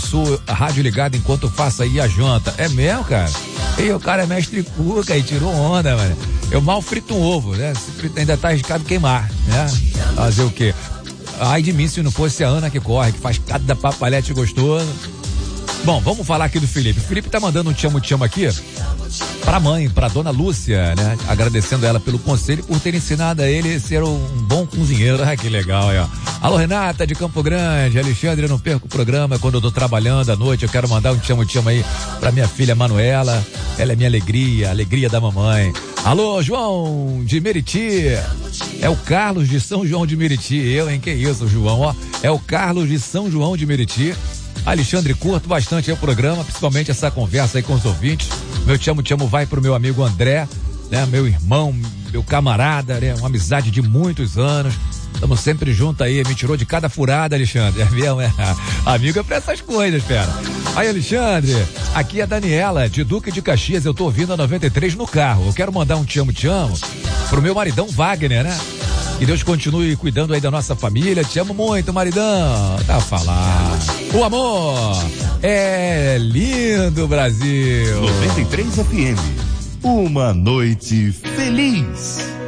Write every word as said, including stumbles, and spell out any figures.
deixou a rádio ligada enquanto faço aí a janta. É mesmo, cara? E o cara é mestre cuca e tirou onda, mano. Eu mal frito um ovo, né? Se frito, ainda tá arriscado queimar, né? Fazer o quê? Ai de mim se não fosse a Ana que corre, que faz cada papalete gostoso. Bom, vamos falar aqui do Felipe. O Felipe tá mandando um tchamo-tchamo aqui pra mãe, pra dona Lúcia, né? Agradecendo ela pelo conselho por ter ensinado a ele a ser um bom cozinheiro. Ah, que legal aí, ó. Alô, Renata de Campo Grande. Alexandre, eu não perco o programa quando eu tô trabalhando à noite. Eu quero mandar um tchamo-tchamo aí pra minha filha Manuela. Ela é minha alegria, a alegria da mamãe. Alô, João de Meriti. É o Carlos de São João de Meriti. Eu, hein? Que isso, João, ó. É o Carlos de São João de Meriti. Alexandre, curto bastante aí o programa, principalmente essa conversa aí com os ouvintes. Meu tchamo-tchamo vai pro meu amigo André, né? Meu irmão, meu camarada, né? Uma amizade de muitos anos. Estamos sempre juntos aí, me tirou de cada furada, Alexandre. É mesmo, é. Amigo é pra essas coisas, fera. Aí, Alexandre, aqui é a Daniela, de Duque de Caxias. Eu tô ouvindo a noventa e três no carro. Eu quero mandar um tchamo-tchamo pro meu maridão Wagner, né? Que Deus continue cuidando aí da nossa família. Te amo muito, maridão. Tá a falar. O amor é lindo, Brasil. noventa e três F M. Uma noite feliz.